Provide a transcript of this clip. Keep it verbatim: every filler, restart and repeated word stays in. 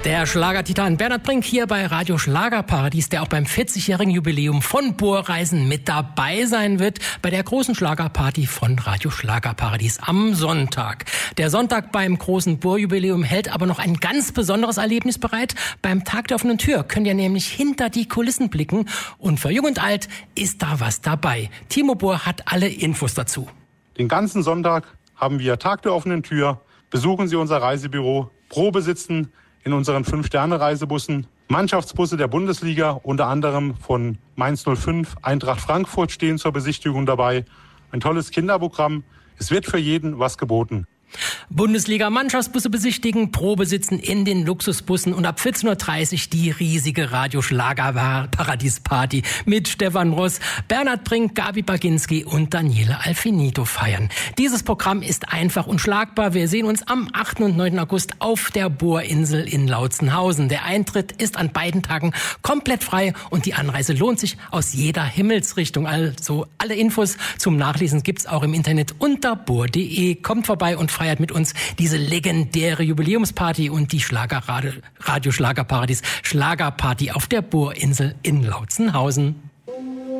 Der Schlagertitan Bernhard Brink hier bei Radio Schlagerparadies, der auch beim vierzigjährigen Jubiläum von Bohrreisen mit dabei sein wird bei der großen Schlagerparty von Radio Schlagerparadies am Sonntag. Der Sonntag beim großen Bohrjubiläum hält aber noch ein ganz besonderes Erlebnis bereit. Beim Tag der offenen Tür könnt ihr nämlich hinter die Kulissen blicken und für Jung und Alt ist da was dabei. Timo Bohr hat alle Infos dazu. Den ganzen Sonntag haben wir Tag der offenen Tür. Besuchen Sie unser Reisebüro, Probe sitzen in unseren fünf-Sterne-Reisebussen, Mannschaftsbusse der Bundesliga, unter anderem von Mainz null fünf, Eintracht Frankfurt stehen zur Besichtigung dabei. Ein tolles Kinderprogramm. Es wird für jeden was geboten. Bundesliga-Mannschaftsbusse besichtigen, Probe sitzen in den Luxusbussen und ab vierzehn Uhr dreißig die riesige Radio-Schlager-Paradies-Party mit Stefan Ross, Bernhard Brink, Gabi Baginski und Daniele Alfinito feiern. Dieses Programm ist einfach unschlagbar. Wir sehen uns am achten und neunten August auf der Bohrinsel in Lautzenhausen. Der Eintritt ist an beiden Tagen komplett frei und die Anreise lohnt sich aus jeder Himmelsrichtung. Also alle Infos zum Nachlesen gibt's auch im Internet unter bohr punkt de. Kommt vorbei und feiert mit uns diese legendäre Jubiläumsparty und die Schlagerradio Radio Schlagerparadies Schlagerparty auf der Bohrinsel in Lautzenhausen.